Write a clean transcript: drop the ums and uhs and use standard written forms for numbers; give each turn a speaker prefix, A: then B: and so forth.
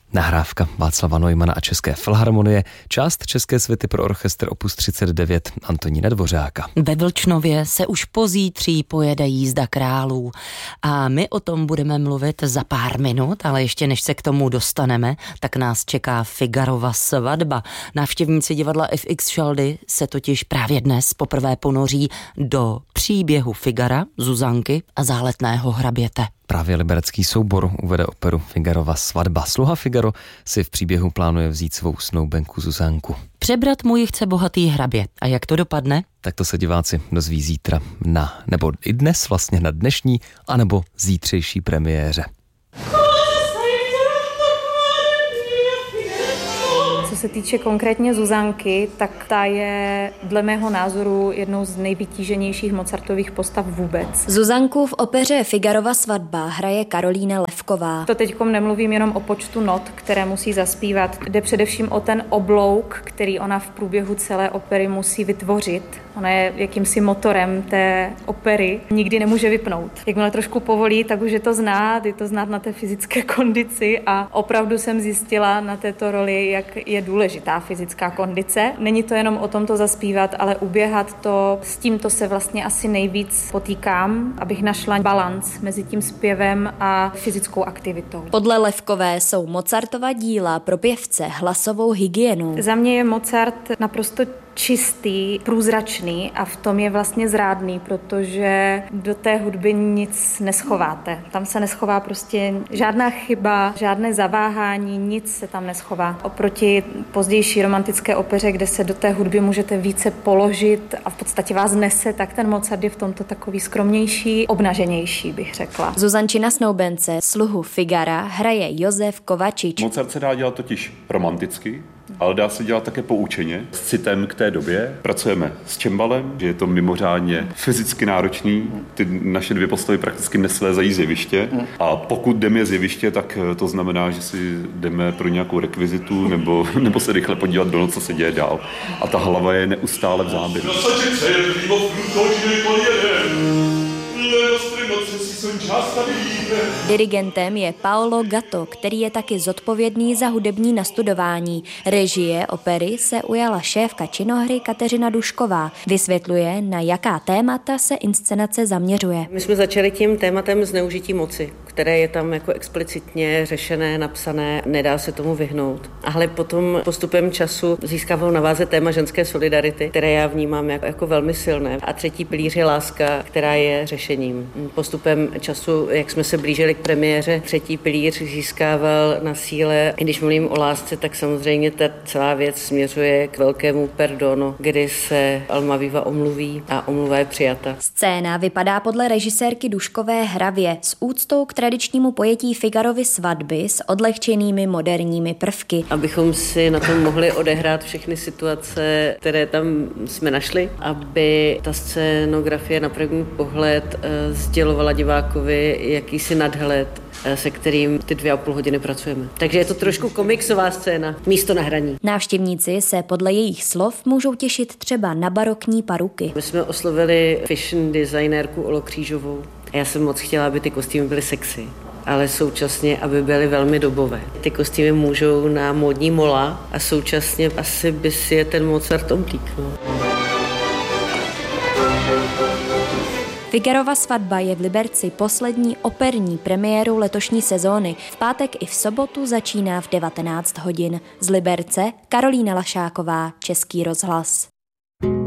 A: Nahrávka Václava Neumana a České filharmonie, část České suity pro orchestr opus 39 Antonína Dvořáka.
B: Ve Vlčnově se už pozítří pojede jízda králů a my o tom budeme mluvit za pár minut, ale ještě než se k tomu dostaneme, tak nás čeká Figarova svatba. Návštěvníci divadla FX Šaldy se totiž právě dnes poprvé ponoří do příběhu Figara, Zuzanky a záletného hraběte.
A: Právě liberecký soubor uvede operu Figarova svatba. Sluha Figaro si v příběhu plánuje vzít svou snoubenku Zuzanku.
B: Přebrat mu ji chce bohatý hrabě. A jak to dopadne?
A: Tak to se diváci dozví zítra nebo i dnes vlastně na dnešní, anebo zítřejší premiéře.
C: Co se týče konkrétně Zuzanky, tak ta je dle mého názoru jednou z nejvytíženějších Mozartových postav vůbec.
D: Zuzanku v opeře Figarova svatba hraje Karolína Levková.
C: To teďkom nemluvím jenom o počtu not, které musí zaspívat. Jde především o ten oblouk, který ona v průběhu celé opery musí vytvořit. Ona je jakýmsi motorem té opery. Nikdy nemůže vypnout. Jakmile trošku povolí, tak už je to znát na té fyzické kondici a opravdu jsem zjistila na této roli, jak je důležitá fyzická kondice. Není to jenom o tom to zaspívat, ale uběhat to, s tímto se vlastně asi nejvíc potýkám, abych našla balanc mezi tím zpěvem a fyzickou aktivitou.
D: Podle Levkové jsou Mozartova díla pro pěvce hlasovou hygienou.
C: Za mě je Mozart naprosto čistý, průzračný a v tom je vlastně zrádný, protože do té hudby nic neschováte. Tam se neschová prostě žádná chyba, žádné zaváhání, nic se tam neschová. Oproti pozdější romantické opeře, kde se do té hudby můžete více položit a v podstatě vás nese, tak ten Mozart je v tomto takový skromnější, obnaženější, bych řekla.
D: Zuzančina snoubence, sluhu Figara, hraje Josef Kovačič.
E: Mozart se dá dělat totiž romanticky, ale dá se dělat také poučeně, s citem k té době. Pracujeme s čembalem, že je to mimořádně fyzicky náročný. Ty naše dvě postavy prakticky neslézají z jeviště a pokud jdeme z jeviště, tak to znamená, že si jdeme pro nějakou rekvizitu nebo se rychle podívat do co se děje dál. A ta hlava je neustále v záběru.
D: Dirigentem je Paolo Gatto, který je taky zodpovědný za hudební nastudování. Režie opery se ujala šéfka činohry Kateřina Dušková. Vysvětluje, na jaká témata se inscenace zaměřuje.
F: My jsme začali tím tématem zneužití moci, které je tam jako explicitně řešené, napsané, nedá se tomu vyhnout. Ale potom postupem času získávalo na váze téma ženské solidarity, které já vnímám jako velmi silné. A třetí pilíř je láska, která je řešením. Postupem času, jak jsme se blížili k premiéře, třetí pilíř získával na síle. I když mluvím o lásce, tak samozřejmě ta celá věc směřuje k velkému perdonu, kdy se Almaviva omluví a omluva je přijata.
D: Scéna vypadá podle režisérky Duškové hravě s úctou k tradičnímu pojetí Figarovy svatby s odlehčenými moderními prvky.
F: Abychom si na tom mohli odehrát všechny situace, které tam jsme našli, aby ta scénografie na první pohled sdělovala divákovi jakýsi nadhled, se kterým ty 2,5 hodiny pracujeme. Takže je to trošku komiksová scéna, místo na hraní.
D: Návštěvníci se podle jejich slov můžou těšit třeba na barokní paruky.
F: My jsme oslovili fashion designérku Olo Křížovou a já jsem moc chtěla, aby ty kostýmy byly sexy, ale současně, aby byly velmi dobové. Ty kostýmy můžou na módní mola a současně asi by si je ten Mozart omlíknul.
D: Figarova svatba je v Liberci poslední operní premiérou letošní sezóny. V pátek i v sobotu začíná v 19 hodin. Z Liberce Karolína Lašáková, Český rozhlas.